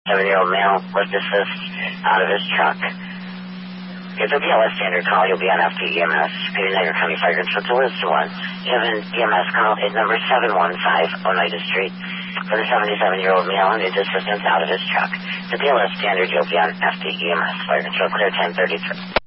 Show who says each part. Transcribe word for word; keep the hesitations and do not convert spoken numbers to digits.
Speaker 1: seventy-seven-year-old male lift assist out of his truck. If the B L S standard call, you'll be on F D E M S. Maybe Niagara County Fire Control to list one. You have an E M S call at number seven one five Oneida Street for the seventy-seven-year-old male and his assistance out of his truck. The B L S standard, you'll be on F D E M S. Fire Control clear ten thirty-three.